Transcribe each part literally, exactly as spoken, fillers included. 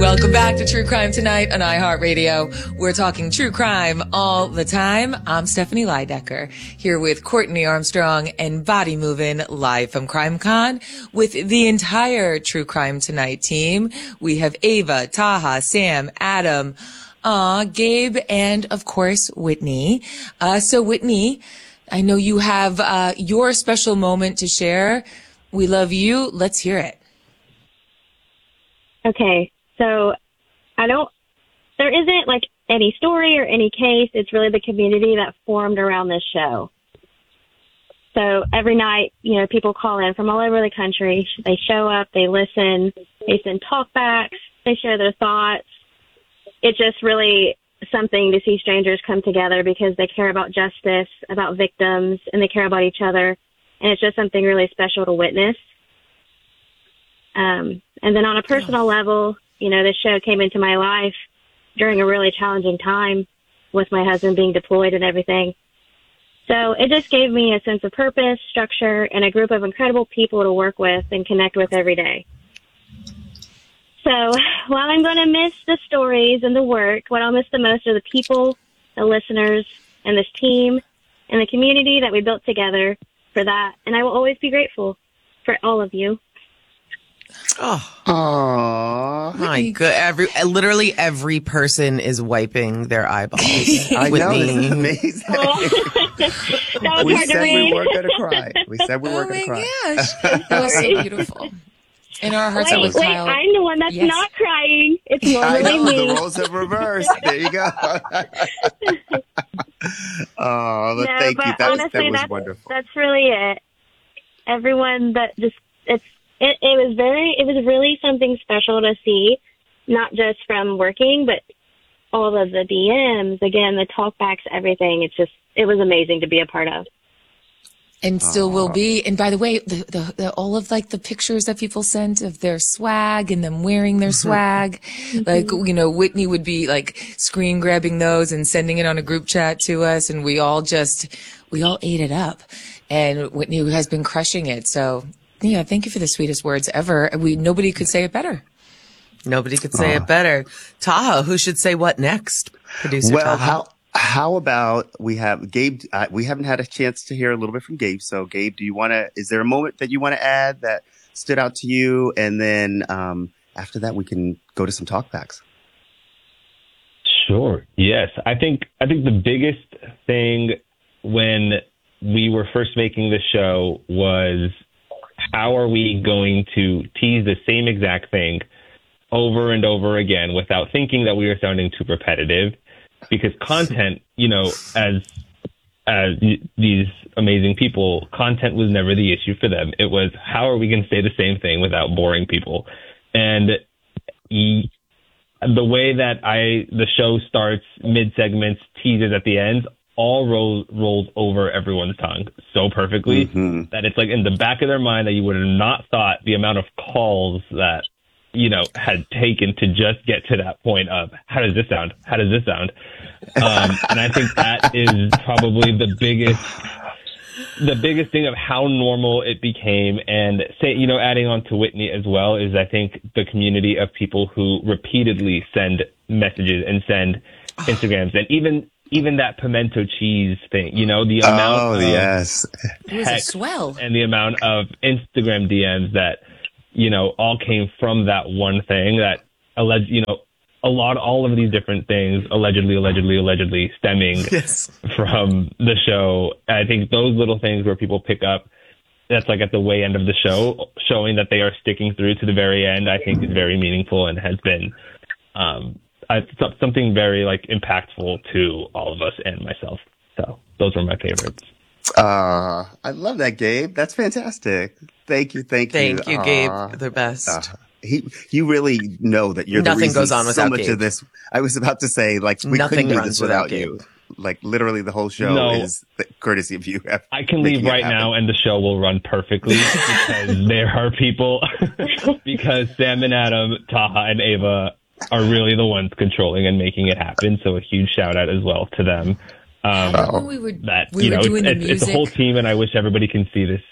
Welcome back to True Crime Tonight on iHeartRadio. We're talking true crime all the time. I'm Stephanie Leidecker here with Courtney Armstrong and Body Movin' live from CrimeCon with the entire True Crime Tonight team. We have Ava, Taha, Sam, Adam, uh, Gabe, and of course, Whitney. Uh, so Whitney, I know you have uh, your special moment to share. We love you. Let's hear it. Okay. So I don't, there isn't like any story or any case. It's really the community that formed around this show. So every night, you know, people call in from all over the country. They show up, they listen, they send talkbacks, they share their thoughts. It's just really something to see strangers come together because they care about justice, about victims, and they care about each other. And it's just something really special to witness. Um, and then on a personal level, you know, this show came into my life during a really challenging time with my husband being deployed and everything. So it just gave me a sense of purpose, structure, and a group of incredible people to work with and connect with every day. So while I'm going to miss the stories and the work, what I'll miss the most are the people, the listeners, and this team, and the community that we built together for that. And I will always be grateful for all of you. Oh, Aww. My good. Every, literally every person is wiping their eyeballs. I with know, me. this is amazing. That was we hard to said read. we weren't going to cry. We said we weren't Oh going to my cry. gosh. That was so beautiful. In our hearts, Wait, with wait, Kyle. I'm the one that's Yes. not crying. It's I normally know, me. the roles have reversed. There you go. Oh, No, thank but you. That, honestly, that was that's, wonderful. That's really it. Everyone that just, it's, it, it was very, it was really something special to see, not just from working, but all of the D Ms, again, the talkbacks, everything. It's just, it was amazing to be a part of. And still Aww. will be. And by the way, the, the, the all of like the pictures that people sent of their swag and them wearing their swag, like, you know, Whitney would be like screen grabbing those and sending it on a group chat to us. And we all just, we all ate it up. And Whitney has been crushing it. So yeah, thank you for the sweetest words ever. We, nobody could say it better. Nobody could say Aww. it better. Taha, who should say what next? Producer Well, Taha. how how about we have Gabe? Uh, we haven't had a chance to hear a little bit from Gabe. So, Gabe, do you want to? Is there a moment that you want to add that stood out to you? And then um, after that, we can go to some talkbacks. Sure. Yes, I think I think the biggest thing when we were first making the show was how are we going to tease the same exact thing over and over again without thinking that we were sounding too repetitive, because content, you know, as as these amazing people, content was never the issue for them. It was how are we going to say the same thing without boring people? And the way that I the show starts, mid segments, teasers at the end, all rolls rolls over everyone's tongue so perfectly mm-hmm. that it's like in the back of their mind that you would have not thought the amount of calls that, you know, had taken to just get to that point of how does this sound? How does this sound? Um, and I think that is probably the biggest, the biggest thing of how normal it became. And say, you know, adding on to Whitney as well is I think the community of people who repeatedly send messages and send Instagrams and even, even that pimento cheese thing, you know, the amount oh, of yes. It was a swell. And the amount of Instagram D Ms that, you know, all came from that one thing that alleged, you know, a lot, all of these different things allegedly, allegedly, allegedly stemming Yes. from the show. I think those little things where people pick up, that's like at the way end of the show, showing that they are sticking through to the very end, I think is very meaningful and has been, um, I, something very like impactful to all of us and myself. So those were my favorites. Uh, I love that, Gabe. That's fantastic. Thank you. Thank you. Thank you, uh, Gabe. The best. Uh, he, you really know that you're Nothing the reason goes on so without much Gabe. of this. I was about to say, like, we Nothing couldn't do runs this without, without you. Like, literally the whole show No. is the courtesy of you. I can leave right now and the show will run perfectly because there are people, because Sam and Adam, Taha and Ava are really the ones controlling and making it happen. So a huge shout out as well to them. Um, Remember when we were, that, we you were know, doing it's, the it's, music? it's a whole team and I wish everybody can see this,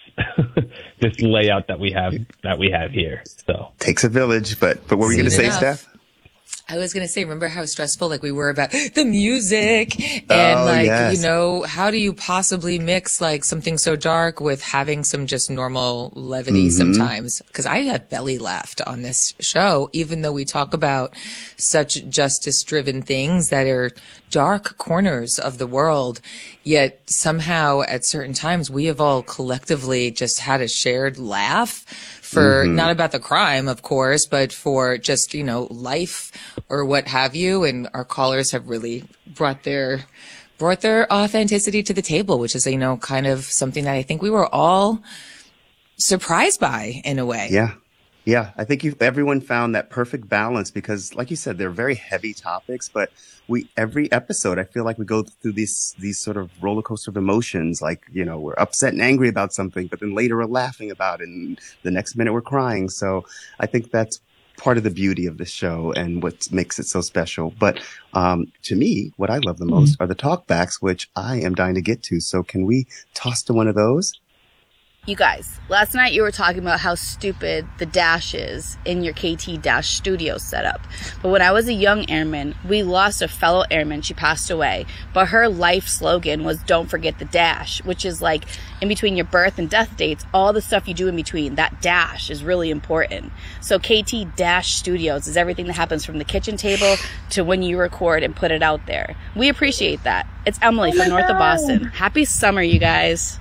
this layout that we have, that we have here. So Takes a village, but, but what were you going to Soon say, enough. Steph? I was going to say, remember how stressful like we were about the music and Oh, like, yes. you know, how do you possibly mix like something so dark with having some just normal levity Mm-hmm. sometimes? Because I have belly laughed on this show, even though we talk about such justice driven things that are dark corners of the world. Yet somehow at certain times we have all collectively just had a shared laugh for Mm-hmm. not about the crime, of course, but for just, you know, life or what have you. And our callers have really brought their, brought their authenticity to the table, which is, you know, kind of something that I think we were all surprised by in a way. Yeah. Yeah. I think you everyone found that perfect balance because, like you said, they're very heavy topics, but we, every episode, I feel like we go through these, these sort of roller coaster of emotions. Like, you know, we're upset and angry about something, but then later we're laughing about it and the next minute we're crying. So I think that's part of the beauty of the show and what makes it so special. But, um, to me, what I love the most mm-hmm. are the talkbacks, which I am dying to get to. So can we toss to one of those? You guys, last night you were talking about how stupid the dash is in your K T Dash studio setup. But when I was a young airman, we lost a fellow airman. She passed away. But her life slogan was don't forget the dash, which is like in between your birth and death dates, all the stuff you do in between, that dash is really important. So K T Dash Studios is everything that happens from the kitchen table to when you record and put it out there. We appreciate that. It's Emily oh from north God. of Boston. Happy summer, you guys.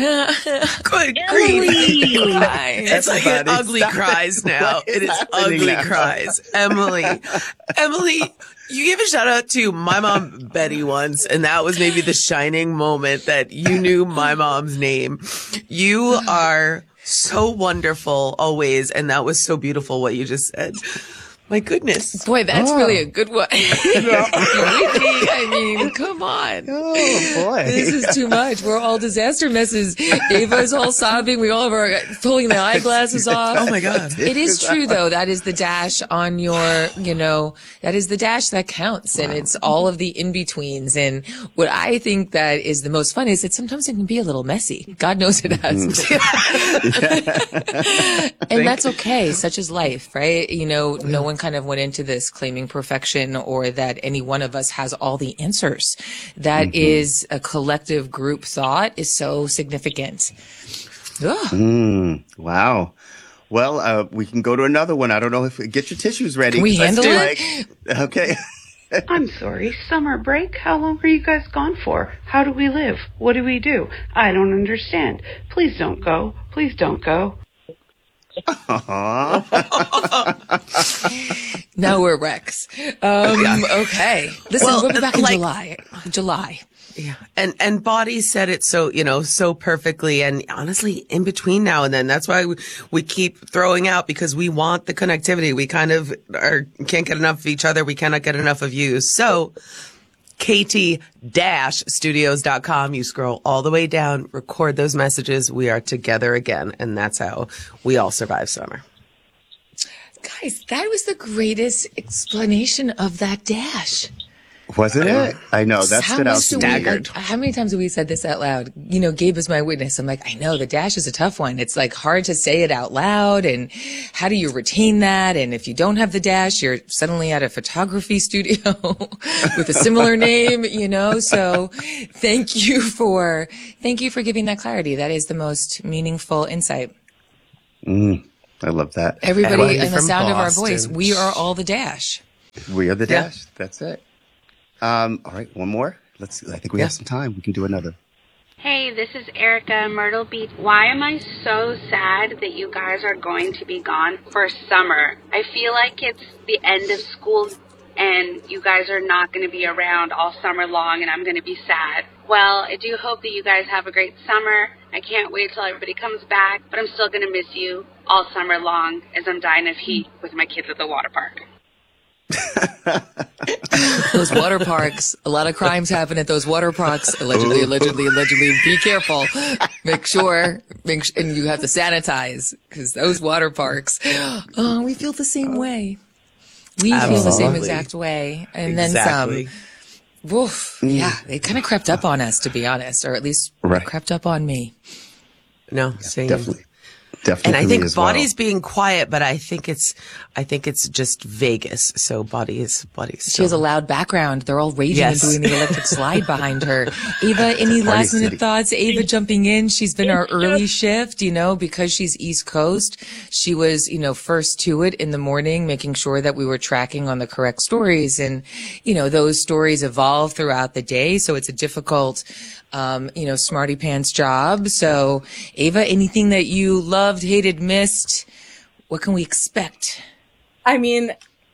Good grief. It's like an ugly cries now. It is ugly now? cries. Emily, Emily, you gave a shout out to my mom, Betty, once, and that was maybe the shining moment that you knew my mom's name. You are so wonderful always, and that was so beautiful what you just said. My goodness. Boy, that's oh. really a good one. I mean, come on. Oh, boy. This is too much. We're all disaster messes. Ava's all sobbing. We all have our pulling the eyeglasses off. Oh, my God. It is true, though. That is the dash on your, you know, that is the dash that counts. And wow. it's all of the in-betweens. And what I think that is the most fun is that sometimes it can be a little messy. God knows it has. And that's okay. Such is life, right? You know, no one kind of went into this claiming perfection or that any one of us has all the answers. That mm-hmm. is a collective group thought is so significant. Mm, wow. Well, uh, we can go to another one. I don't know if get your tissues ready. Can we handle it? Like, okay. I'm sorry. Summer break? How long are you guys gone for? How do we live? What do we do? I don't understand. Please don't go. Please don't go. Now we're Rex. Um, yeah. Okay. Listen, well, we'll be back in like, July. July. Yeah. And, and Body said it so, you know, so perfectly. And honestly, in between now and then, that's why we, we keep throwing out because we want the connectivity. We kind of are, can't get enough of each other. We cannot get enough of you. So K T studios dot com. You scroll all the way down, record those messages. We are together again. And that's how we all survive summer. Guys, that was the greatest explanation of that dash. Wasn't it? I know. That stood out to me. Like, how many times have we said this out loud? You know, Gabe is my witness. I'm like, I know the dash is a tough one. It's like hard to say it out loud. And how do you retain that? And if you don't have the dash, you're suddenly at a photography studio with a similar name, you know? So thank you for, thank you for giving that clarity. That is the most meaningful insight. Mm, I love that. Everybody in the sound Boston. Of our voice, we are all the dash. We are the dash. Yeah. That's it. Um, all right, one more. Let's. I think we yeah. have some time. We can do another. Hey, this is Erica, Myrtle Beach. Why am I so sad that you guys are going to be gone for summer? I feel like it's the end of school and you guys are not going to be around all summer long and I'm going to be sad. Well, I do hope that you guys have a great summer. I can't wait till everybody comes back, but I'm still going to miss you all summer long as I'm dying of heat with my kids at the water park. Those water parks, a lot of crimes happen at those water parks. Allegedly, allegedly, allegedly. Be careful. Make sure, make sure, and you have to sanitize because those water parks. Oh, we feel the same way. We Absolutely. Feel the same exact way, and exactly. then some. Woof. Yeah, they kind of crept up on us, to be honest, or at least right. crept up on me. No, same. Definitely. Definitely. And I think as Body's well. being quiet, but I think it's, I think it's just Vegas. So Body is, Body's still. She has a loud background. They're all raging Yes. and doing the electric slide behind her. Ava, any last minute city. thoughts? Ava jumping in. She's been our early shift, you know, because she's East Coast. She was, you know, first to it in the morning, making sure that we were tracking on the correct stories. And, you know, those stories evolve throughout the day. So it's a difficult, um, you know, smarty pants job. So Ava, anything that you loved, hated, missed, what can we expect? I mean,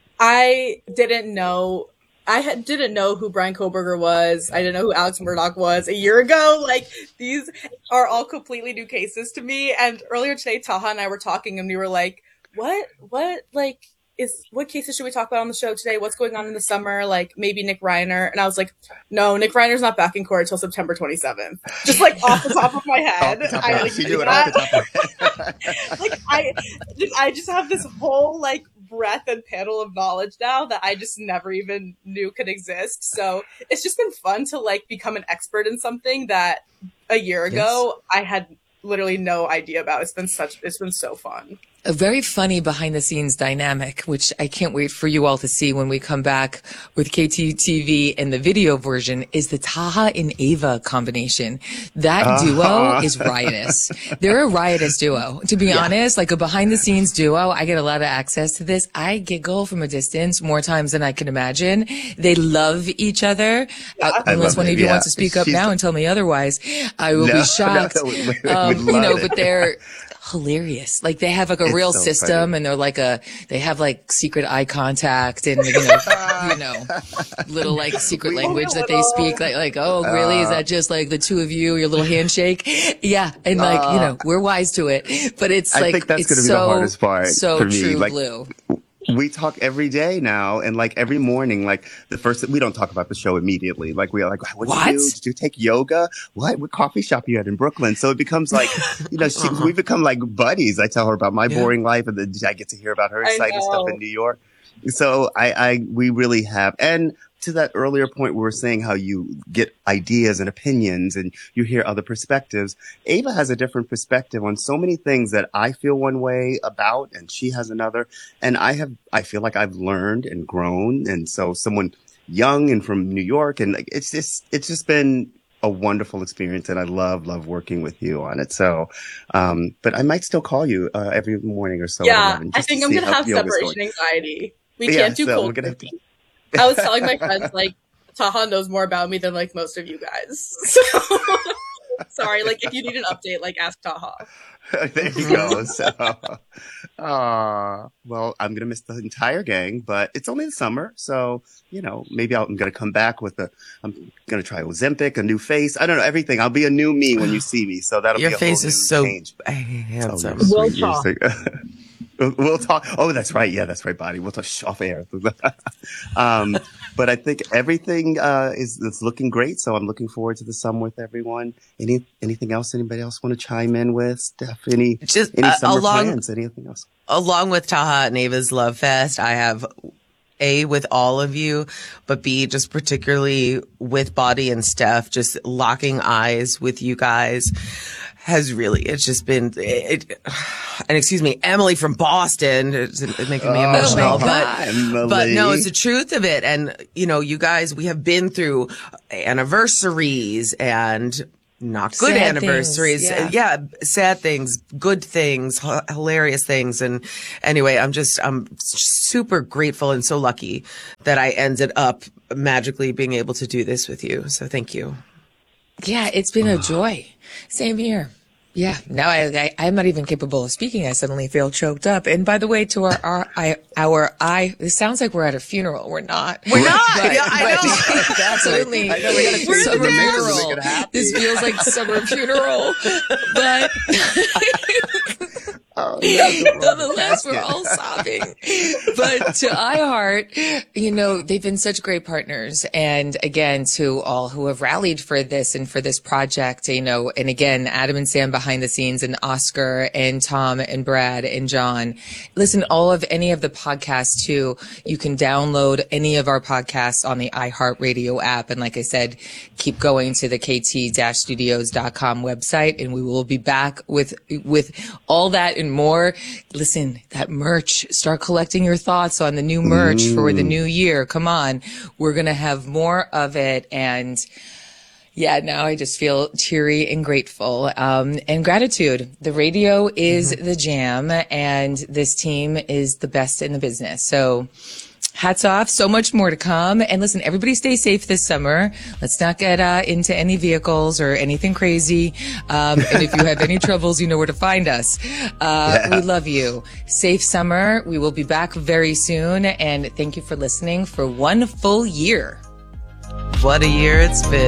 I didn't know, I had, didn't know who Brian Koberger was. I didn't know who Alex Murdoch was a year ago. Like, these are all completely new cases to me. And earlier today, Taha and I were talking and we were like, what, what, like, is, what cases should we talk about on the show today? What's going on in the summer? Like, maybe Nick Reiner. And I was like, no, Nick Reiner's not back in court until September twenty-seventh. Just like off the top of my head. I like, she knew it off the top of her head. like, I, I just have this whole, like, breadth and panel of knowledge now that I just never even knew could exist. So it's just been fun to, like, become an expert in something that a year ago yes. I had literally no idea about. It's been such, it's been so fun. A very funny behind the scenes dynamic, which I can't wait for you all to see when we come back with K T T V and the video version, is the Taha and Ava combination. That uh-huh. duo is riotous. They're a riotous duo. To be yeah. honest, like a behind the scenes duo, I get a lot of access to this. I giggle from a distance more times than I can imagine. They love each other. Yeah. Uh, unless one of you yeah. wants to speak up She's now and tell me otherwise, I will no, be shocked. No, we, we, um, you know, it. But they're hilarious. Like they have like a it's real so system funny. And they're like a, they have like secret eye contact and, you know, you know, little like secret language that they speak. Like, like, oh, really? Is that just like the two of you, your little handshake? Yeah. And like, uh, you know, we're wise to it, but it's like, I think that's it's going to be so, the hardest part so for me. True like, blue. We talk every day now, and like every morning, like the first, we don't talk about the show immediately. Like we are like, what did what? you do? Did you take yoga? What? What coffee shop you at in Brooklyn? So it becomes like, you know, she, we become like buddies. I tell her about my yeah. boring life, and then I get to hear about her exciting stuff in New York. So I, I, we really have, and to that earlier point, we were saying how you get ideas and opinions and you hear other perspectives. Ava has a different perspective on so many things that I feel one way about, and she has another. And I have, I feel like I've learned and grown. And so someone young and from New York, and it's just, it's just been a wonderful experience. And I love, love working with you on it. So, um, but I might still call you uh, every morning or so. Yeah, I think I'm going to have separation anxiety. We yeah, can't do so cold. We're gonna have to- I was telling my friends, like, Taha knows more about me than, like, most of you guys. So, sorry, like, if you need an update, like, ask Taha. There you go. So, uh, well, I'm going to miss the entire gang, but it's only the summer. So, you know, maybe I'll, I'm going to come back with a, I'm going to try Ozempic, a new face. I don't know, everything. I'll be a new me when you see me. So that'll Your be a face whole is new so change. handsome. Oh, we'll talk. We'll talk. Oh, that's right. Yeah, that's right, Body. We'll talk off air. um, but I think everything uh, is, is looking great. So I'm looking forward to the summer with everyone. Any anything else? Anybody else want to chime in with? Steph, any Just, any uh, summer along, plans? Anything else? Along with Taha and Ava's Love Fest, I have A, with all of you, but B, just particularly with Body and Steph, just locking eyes with you guys has really, it's just been, it, it, and excuse me, Emily from Boston, it's, it's making me emotional, oh but, but no, it's the truth of it. And, you know, you guys, we have been through anniversaries and not good sad anniversaries. Things, yeah. yeah, sad things, good things, h- hilarious things. And anyway, I'm just, I'm super grateful and so lucky that I ended up magically being able to do this with you. So thank you. Yeah, it's been a joy. Same here. Yeah. Now I, I, I'm not even capable of speaking. I suddenly feel choked up. And by the way, to our, our, I, our, I, it sounds like we're at a funnel. We're not. We're not. But, yeah, I know. Absolutely. I know we gotta We're summer funeral. This feels like summer funeral, but Oh, nonetheless, we're all sobbing. But to iHeart, you know, they've been such great partners. And again, to all who have rallied for this and for this project, you know, and again, Adam and Sam behind the scenes, and Oscar and Tom and Brad and John. Listen, all of any of the podcasts too, you can download any of our podcasts on the iHeartRadio app. And like I said, keep going to the k t dash studios dot com website, and we will be back with, with all that and more. Listen, that merch, start collecting your thoughts on the new merch mm. for the new year. Come on. We're going to have more of it. And yeah, now I just feel teary and grateful. Um, and gratitude. The radio is mm-hmm. the jam, and this team is the best in the business. So hats off. So much more to come. And listen, everybody stay safe this summer. Let's not get uh, into any vehicles or anything crazy. Um, and if you have any troubles, you know where to find us. Uh, yeah. We love you. Safe summer. We will be back very soon. And thank you for listening for one full year. What a year it's been.